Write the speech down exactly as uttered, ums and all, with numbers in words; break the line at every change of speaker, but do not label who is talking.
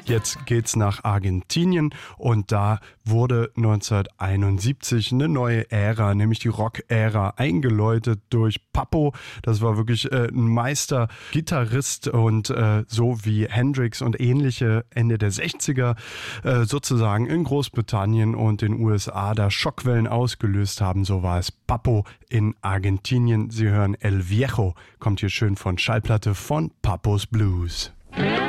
Jetzt geht's nach Argentinien und da wurde neunzehnhunderteinundsiebzig eine neue Ära, nämlich die Rock-Ära, eingeläutet durch Papo. Das war wirklich äh, ein Meister-Gitarrist und äh, so wie Hendrix und ähnliche Ende der sechziger äh, sozusagen in Großbritannien und den U S A da Schockwellen ausgelöst haben, so war es Papo in Argentinien. Sie hören El Viejo, kommt hier schön von Schallplatte von Papos Blues.